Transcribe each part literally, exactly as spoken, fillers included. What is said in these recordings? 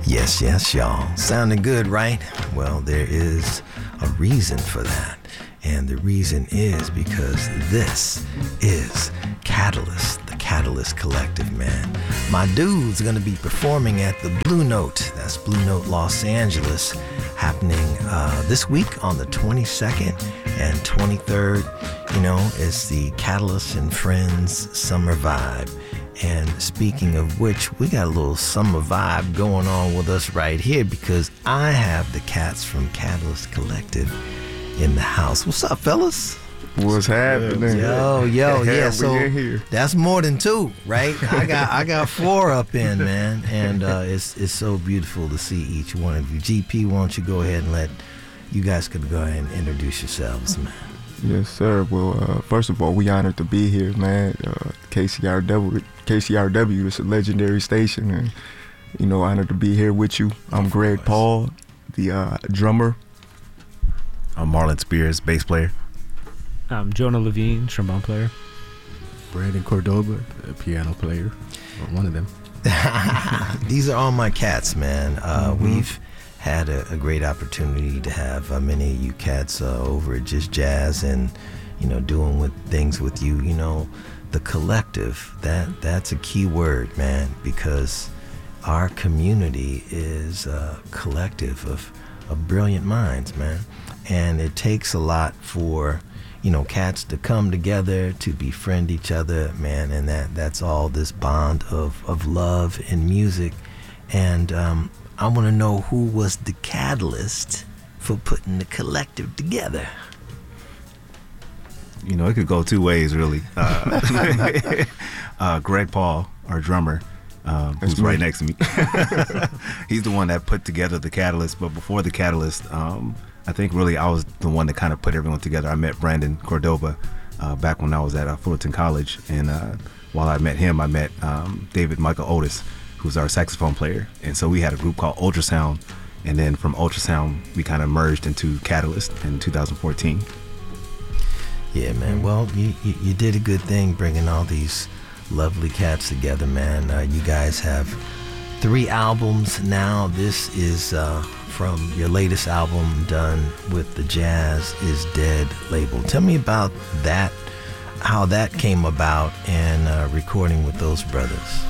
Yes, yes, y'all. Sounding good, right? Well, there is a reason for that. And the reason is because this is Catalyst, the Catalyst Collective, man. My dude's gonna be performing at the Blue Note. That's Blue Note Los Angeles, happening uh, this week on the twenty-second and twenty-third. You know, it's the Catalyst and Friends Summer Vibe. And speaking of which, we got a little summer vibe going on with us right here because I have the cats from Catalyst Collective in the house. What's up, fellas? What's happening? Yo, yo, yeah. yeah So here. That's more than two, right? I got I got four up in, man, and uh, it's it's so beautiful to see each one of you. G P, why don't you go ahead and let you guys could go ahead and introduce yourselves, man. Yes, sir. Well, uh, first of all, we honored to be here, man. Uh, K C R W, K C R W is a legendary station, and you know, honored to be here with you. I'm Greg Paul, the uh, drummer. I'm Marlon Spears, bass player. I'm Jonah Levine, trombone player. Brandon Cordoba, a piano player, or one of them. These are all my cats, man. Uh, Mm-hmm. We've had a, a great opportunity to have uh, many of you cats uh, over at Just Jazz and, you know, doing with things with you. You know, the collective, that that's a key word, man, because our community is a collective of, of brilliant minds, man. And it takes a lot for, you know, cats to come together, to befriend each other, man, and that that's all this bond of, of love and music. And um, I want to know who was the catalyst for putting the collective together. You know, it could go two ways, really. Uh, uh, Greg Paul, our drummer, um, who's me. right next to me. He's the one that put together the catalyst. But before the catalyst, um, I think really I was the one that kind of put everyone together. I met Brandon Cordoba uh, back when I was at uh, Fullerton College. And uh, while I met him, I met um, David Michael Otis, who's our saxophone player. And so we had a group called Ultrasound. And then from Ultrasound, we kind of merged into Catalyst in two thousand fourteen. Yeah, man. Well, you, you, you did a good thing bringing all these lovely cats together, man. Uh, you guys have three albums now. This is uh, from your latest album done with the Jazz is Dead label. Tell me about that, how that came about, and uh, recording with those brothers.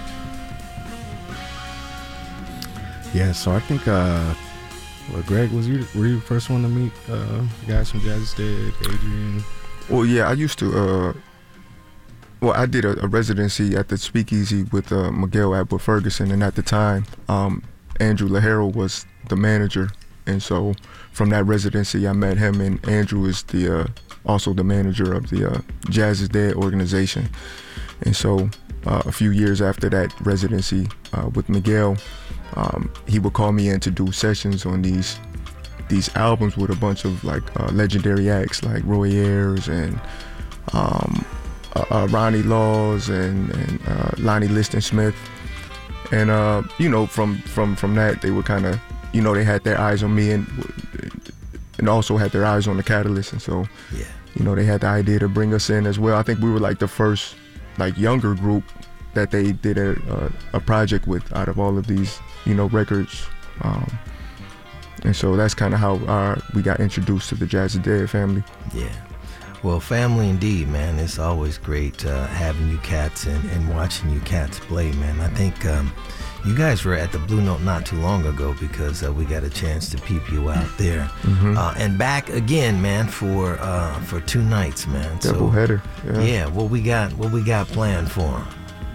Yeah, so I think, uh, well, Greg, was you were you the first one to meet uh, guys from Jazz is Dead, Adrian? Well, yeah, I used to. Uh, well, I did a, a residency at the Speakeasy with uh, Miguel Atwood Ferguson, and at the time, um, Andrew Lahero was the manager, and so from that residency, I met him, and Andrew is the uh, also the manager of the uh, Jazz is Dead organization, and so uh, a few years after that residency uh, with Miguel, um, he would call me in to do sessions on these. these albums with a bunch of like uh, legendary acts like Roy Ayers and um, uh, uh, Ronnie Laws and, and uh, Lonnie Liston Smith, and uh, you know from from from that they were kind of, you know, they had their eyes on me and and also had their eyes on the Catalyst, and so Yeah. you know they had the idea to bring us in as well. I think we were like the first like younger group that they did a a, a project with out of all of these, you know, records. Um, And so that's kind of how our, we got introduced to the Jazz is Dead family. Yeah. Well, family indeed, man. It's always great uh, having you cats and, and watching you cats play, man. I think um, you guys were at the Blue Note not too long ago because uh, we got a chance to peep you out there. Mm-hmm. Uh, and back again, man, for uh, for two nights, man. Double header. Yeah. Yeah, what we got what we got planned for 'em?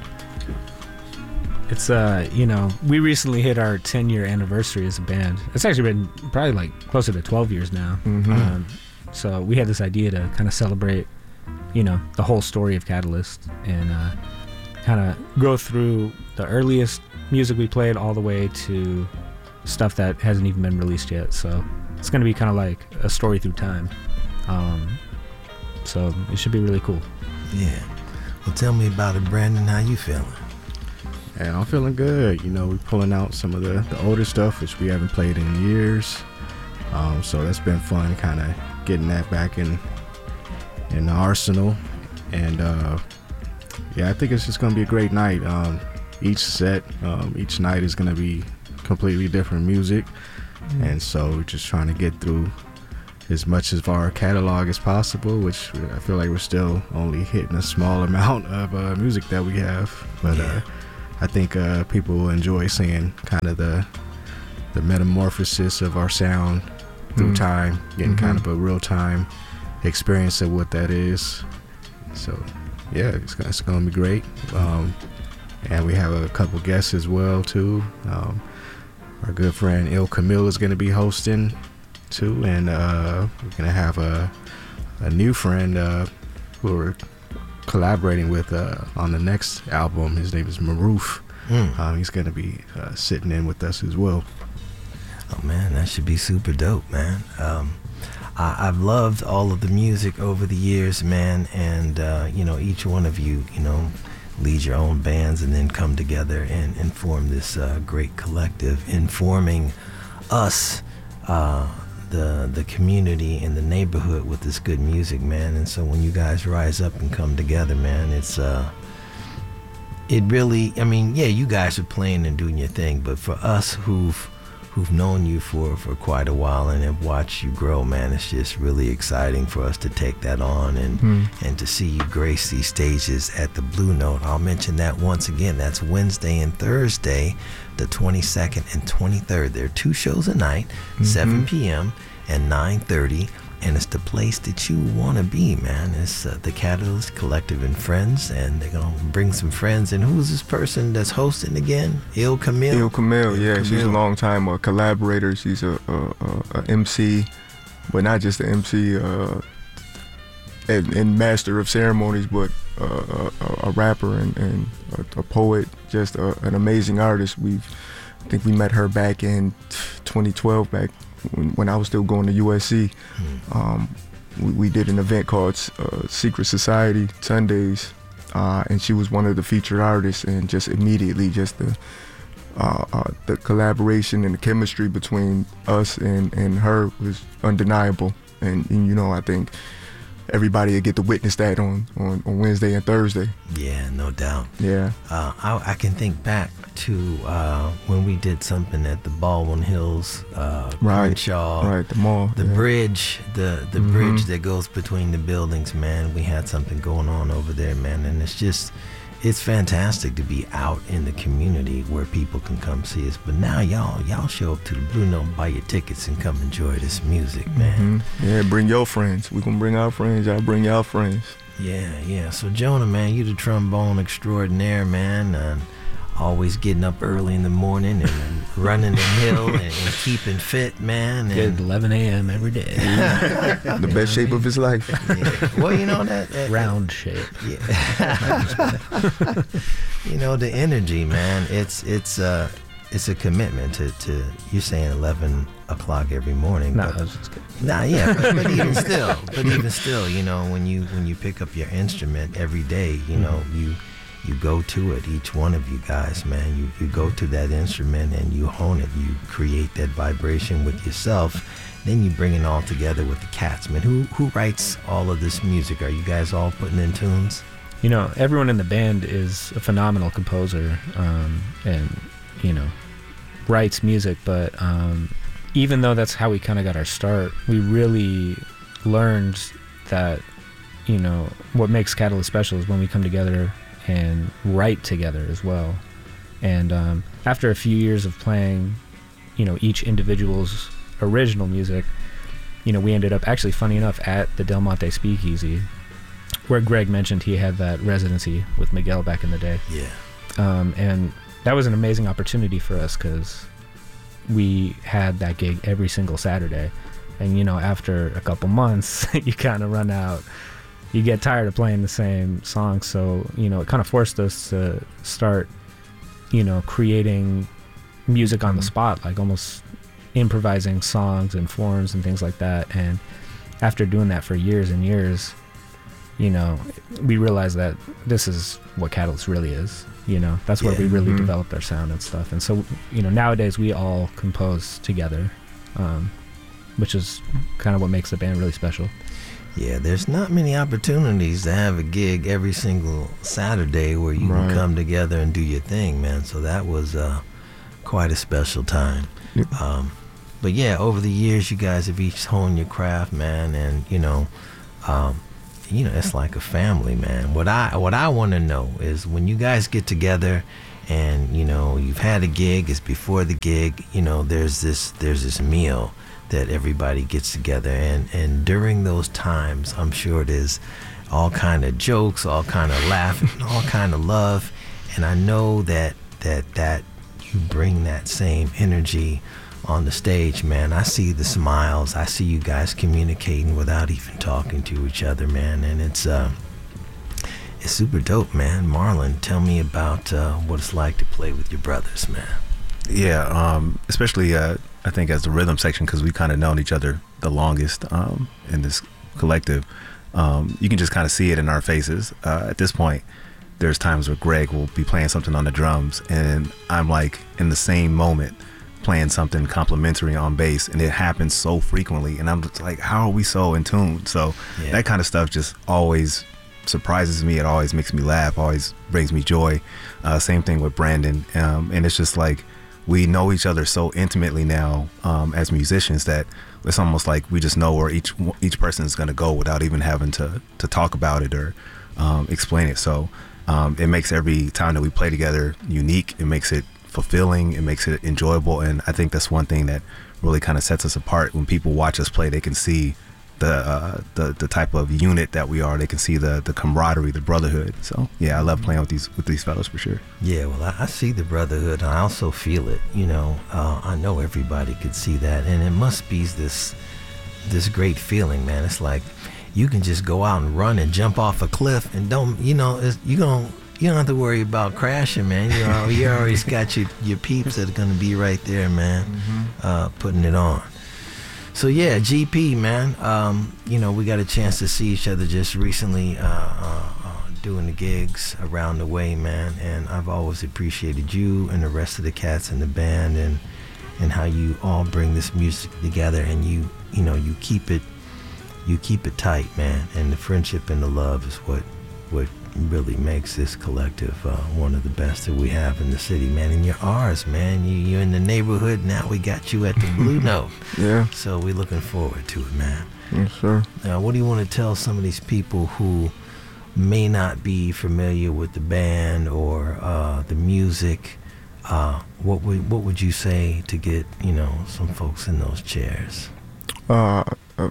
It's, uh, you know, we recently hit our ten year anniversary as a band. It's actually been probably like closer to twelve years now. Mm-hmm. Um, so we had this idea to kind of celebrate, you know, the whole story of Catalyst and uh, kind of go through the earliest music we played all the way to stuff that hasn't even been released yet. So it's going to be kind of like a story through time. Um, so it should be really cool. Yeah. Well, tell me about it, Brandon. How you feeling? And I'm feeling good. You know, we're pulling out some of the, the older stuff, which we haven't played in years. Um, so that's been fun, kind of getting that back in in the arsenal. And uh, yeah, I think it's just going to be a great night. Um, each set, um, each night is going to be completely different music, mm-hmm. and so we're just trying to get through as much of our catalog as possible, which I feel like we're still only hitting a small amount of uh, music that we have. But yeah. uh, I think uh, people will enjoy seeing kind of the the metamorphosis of our sound through mm-hmm. time, getting mm-hmm. kind of a real time experience of what that is. So yeah, it's, it's going to be great. Um, and we have a couple guests as well too. Um, our good friend Il Camille is going to be hosting too, and uh, we're going to have a, a new friend uh, who we're collaborating with uh, on the next album. His name is Maroof. Mm. Um, he's going to be uh, sitting in with us as well. Oh man, that should be super dope, man. Um, I, I've loved all of the music over the years, man, and uh, you know, each one of you, you know, lead your own bands and then come together and, and form this uh, great collective, informing us, uh, the the community and the neighborhood with this good music, man. And so when you guys rise up and come together, man, it's uh, it really, I mean, yeah, you guys are playing and doing your thing, but for us who've who've known you for, for quite a while and have watched you grow, man, it's just really exciting for us to take that on and mm. and to see you grace these stages at the Blue Note. I'll mention that once again. That's Wednesday and Thursday, the twenty-second and twenty-third. There are two shows a night, mm-hmm. seven p.m. and nine thirty. And it's the place that you want to be, man. It's uh, the Catalyst Collective and Friends, and they're going to bring some friends. And who's this person that's hosting again? Il Camille? Il Camille, yeah. Camille. She's a long-time uh, collaborator. She's a, a, a, a M C, but not just an M C uh, and, and master of ceremonies, but uh, a, a rapper and, and a, a poet, just a, an amazing artist. We've, I think we met her back in twenty twelve, back When, when I was still going to U S C. Mm. Um, we, we did an event called uh, Secret Society Sundays, uh, and she was one of the featured artists, and just immediately just the uh, uh, the collaboration and the chemistry between us and, and her was undeniable. And, and you know, I think everybody will get to witness that on, on, on Wednesday and Thursday. Yeah, no doubt. Yeah. Uh, I, I can think back to uh, when we did something at the Baldwin Hills, uh, right, Crenshaw, right, the mall, the yeah. bridge, the the mm-hmm. bridge that goes between the buildings, man. We had something going on over there, man, and it's just, it's fantastic to be out in the community where people can come see us. But now y'all, y'all show up to the Blue Note, buy your tickets, and come enjoy this music, man. Mm-hmm. Yeah, bring your friends. We gonna bring our friends. Y'all bring y'all friends. Yeah, yeah. So Jonah, man, you the trombone extraordinaire, man, and always getting up early in the morning and, and running the hill and, and keeping fit, man. Good eleven a.m. every day. The best shape of his life. Yeah. Well, you know that, that round shape. Yeah. You know, the energy, man. It's it's uh it's a commitment to, to you're saying eleven o'clock every morning. No, but, that's just good. Nah, yeah, but, but even still, but even still, you know, when you when you pick up your instrument every day, you know, mm-hmm. you. You go to it, each one of you guys, man. You you go to that instrument and you hone it. You create that vibration with yourself. Then you bring it all together with the cats, man. Who who writes all of this music? Are you guys all putting in tunes? You know, everyone in the band is a phenomenal composer, um, and you know, writes music. But um, even though that's how we kind of got our start, we really learned that, you know, what makes Catalyst special is when we come together and write together as well. And um, after a few years of playing, you know, each individual's original music, you know, we ended up actually, funny enough, at the Del Monte Speakeasy, where Greg mentioned he had that residency with Miguel back in the day. Yeah. Um, and that was an amazing opportunity for us because we had that gig every single Saturday. And, you know, after a couple months, you kind of run out. You get tired of playing the same songs, so, you know, it kind of forced us to start, you know, creating music on the spot, like almost improvising songs and forms and things like that. And after doing that for years and years, you know, we realized that this is what Catalyst really is. You know, that's where yeah. we really mm-hmm. developed our sound and stuff. And so, you know, nowadays we all compose together, um, which is kind of what makes the band really special. Yeah, there's not many opportunities to have a gig every single Saturday where you right. can come together and do your thing, man. So that was uh, quite a special time. Yeah. Um, but yeah, over the years, you guys have each honed your craft, man, and you know, um, you know, it's like a family, man. What I what I want to know is when you guys get together, and you know, you've had a gig, it's before the gig, you know, there's this there's this meal that everybody gets together, and and during those times, I'm sure there's all kind of jokes, all kind of laughing, all kind of love, and I know that that that you bring that same energy on the stage, man. I see the smiles, I see you guys communicating without even talking to each other, man, and it's uh it's super dope, man. Marlon, tell me about uh, what it's like to play with your brothers, man. Yeah, um, especially uh, I think as the rhythm section, because we kind of known each other the longest um, in this collective. Um, you can just kind of see it in our faces. Uh, at this point, there's times where Greg will be playing something on the drums, and I'm like in the same moment playing something complimentary on bass, and it happens so frequently, and I'm just like, how are we so in tune? So Yeah. that kind of stuff just always surprises me. It always makes me laugh, always brings me joy. Uh, same thing with Brandon, um, and it's just like we know each other so intimately now um, as musicians that it's almost like we just know where each each person is going to go without even having to to talk about it or um, explain it. So um, it makes every time that we play together unique. It makes it fulfilling. It makes it enjoyable, and I think that's one thing that really kind of sets us apart. When people watch us play, they can see the uh, the the type of unit that we are. They can see the the camaraderie, the brotherhood. So yeah, I love playing with these with these fellows for sure. Yeah, well, I, I see the brotherhood, and I also feel it. You know, uh, I know everybody could see that, and it must be this this great feeling, man. It's like you can just go out and run and jump off a cliff, and don't, you know, it's, you don't you don't have to worry about crashing, man. You know, you always got your your peeps that are gonna be right there, man, Mm-hmm. uh, putting it on. So yeah, G P, man. Um, you know, we got a chance to see each other just recently, uh, uh, uh, doing the gigs around the way, man. And I've always appreciated you and the rest of the cats in the band, and and how you all bring this music together, and you you know you keep it you keep it tight, man. And the friendship and the love is what what really makes this collective uh, one of the best that we have in the city, man. And you're ours, man. You, you're in the neighborhood now. We got you at the Blue Note. Yeah, So we're looking forward to it, man. yes, sir. Now, what do you want to tell some of these people who may not be familiar with the band or uh, the music? Uh, what would what would you say to get, you know, some folks in those chairs? Uh, uh,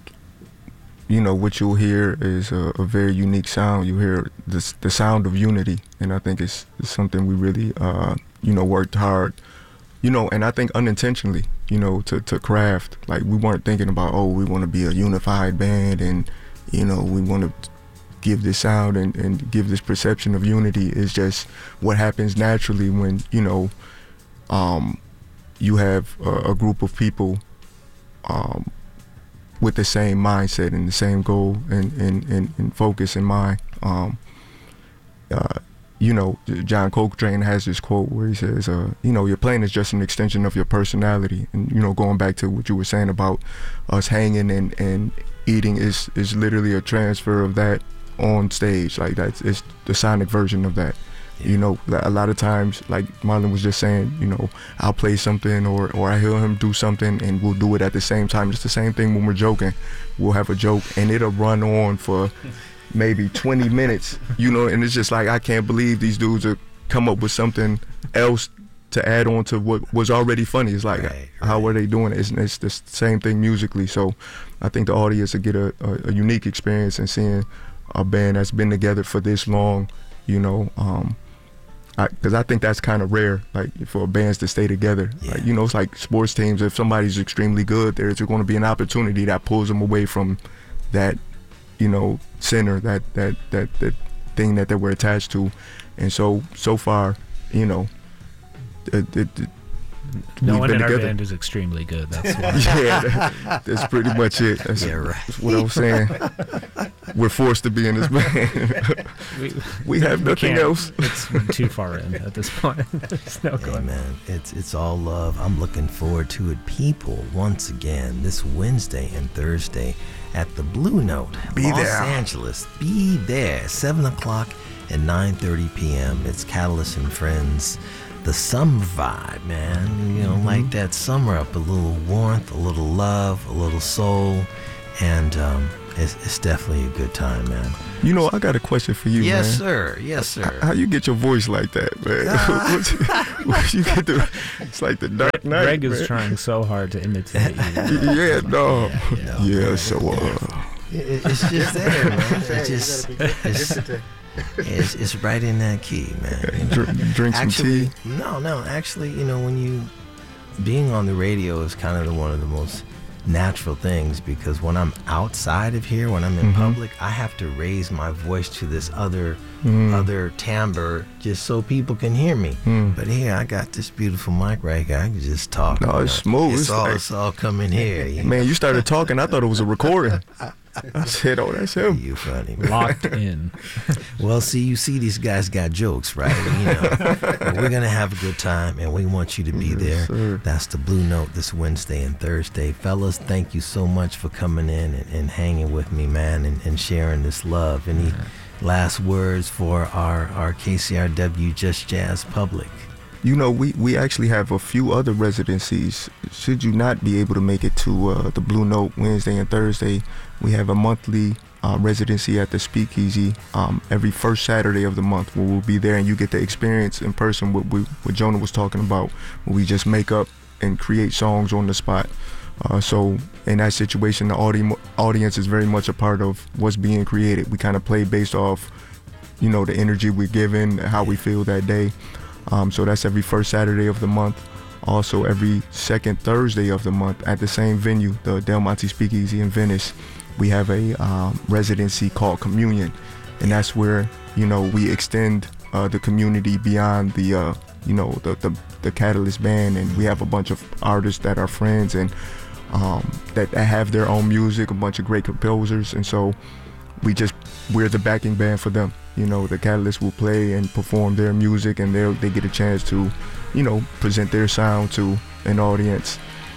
you know, what you'll hear is a, a very unique sound. You hear this, the sound of unity, and I think it's, it's something we really, uh, you know, worked hard, you know, and I think unintentionally, you know, to, to craft. Like, we weren't thinking about, oh, we want to be a unified band, and, you know, we want to give this sound and, and give this perception of unity. Is just what happens naturally when, you know, um, you have a, a group of people um, with the same mindset and the same goal and, and, and, and focus in mind. Um, uh, you know, John Coltrane has this quote where he says, uh, you know, your playing is just an extension of your personality. And, you know, going back to what you were saying about us hanging and, and eating is, is literally a transfer of that on stage. Like, that's, it's the sonic version of that. You know, a lot of times, like Marlon was just saying, you know, I'll play something or, or I hear him do something and we'll do it at the same time. It's the same thing when we're joking. We'll have a joke and it'll run on for maybe twenty minutes, you know, and it's just like, I can't believe these dudes are come up with something else to add on to what was already funny. It's like, Right, how right. are they doing it? It's, it's the same thing musically. So I think the audience will get a, a, a unique experience in seeing a band that's been together for this long, you know, um, because I, I think that's kind of rare, like for bands to stay together. Yeah. Like, you know, it's like sports teams. If somebody's extremely good, there's going to be an opportunity that pulls them away from that, you know, center, that that that that thing that they were attached to. And so so far, you know, it, it, it, No we've one been in our together. band is extremely good. That's why. Yeah, that, that's pretty much it. That's, Yeah, right. that's what I'm saying. We're forced to be in this band. we, We have we nothing can't. else. It's too far in at this point. There's no Hey, going. man, it's it's all love. I'm looking forward to it. People, once again, this Wednesday and Thursday at the Blue Note, Be Los there. Angeles. Be there, seven o'clock and nine thirty p.m. It's Catalyst and Friends. the summer vibe, man. You know, Mm-hmm. like that summer up, a little warmth, a little love, a little soul, and um, it's, it's definitely a good time, man. You know, I got a question for you, Yes, man. sir. Yes, sir. How you get your voice like that, man? What's- you get the, it's like the Dark Knight. Greg is man. trying so hard to imitate you. Yeah, no. Yeah, Yeah, so uh, It- it's just there, man. It's just, it's, it's, it's right in that key, man. You know? drink, drink some Actually, tea. no, no. Actually, you know, when you being on the radio is kind of the, one of the most natural things, because when I'm outside of here, when I'm in Mhm. public, I have to raise my voice to this other Mm. other timbre just so people can hear me. Mm. But here, I got this beautiful mic right here. I can just talk. No, you it's know. smooth. It's It's all, like- it's all coming here. You, Man, you started talking. I thought it was a recording. I said, "Oh, that's him." you funny, man. Locked in. Well, see, you see, these guys got jokes, right? You know, but we're gonna have a good time, and we want you to be Yes, there. sir. That's the Blue Note this Wednesday and Thursday, fellas. Thank you so much for coming in and, and hanging with me, man, and, and sharing this love. Any last words for our our K C R W Just Jazz public? You know, we, we actually have a few other residencies. Should you not be able to make it to uh, the Blue Note Wednesday and Thursday, we have a monthly uh, residency at the Speakeasy um, every first Saturday of the month, where we'll be there and you get to experience in person what, we, what Jonah was talking about, where we just make up and create songs on the spot. Uh, so in that situation, the audi- audience is very much a part of what's being created. We kind of play based off, you know, the energy we're given, how we feel that day. Um, so that's every first Saturday of the month. Also every second Thursday of the month at the same venue, the Del Monte Speakeasy in Venice, we have a um, residency called Communion. And that's where, you know, we extend uh, the community beyond the, uh, you know, the, the, the Catalyst band. And we have a bunch of artists that are friends and um, that, that have their own music, a bunch of great composers. And so we just, we're the backing band for them. You know, the Catalyst will play and perform their music, and they they get a chance to, you know, present their sound to an audience.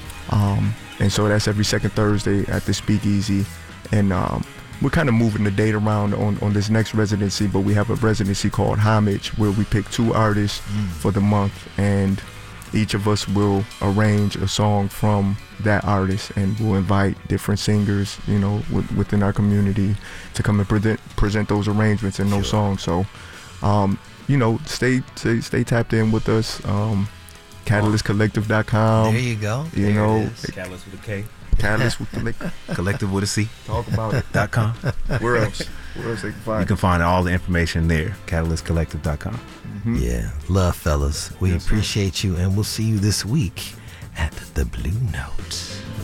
Um, and so that's every second Thursday at the Speakeasy. And um, we're kind of moving the date around on, on this next residency, but we have a residency called Homage, where we pick two artists for the month, and each of us will arrange a song from that artist, and we'll invite different singers, you know, w- within our community to come and present present those arrangements and those Sure. songs. So, um, you know, stay, stay stay tapped in with us. Um, catalyst collective dot com. There you go. you There know, it is. Catalyst with a K. Catalyst with Collective. Collective with a C. Talk about it. Dot com. Where else? Where else they can You find can find all the information there. catalyst collective dot com. it? Mhm. Yeah, love, fellas. We Yes, sir. appreciate you, and we'll see you this week at the Blue Note.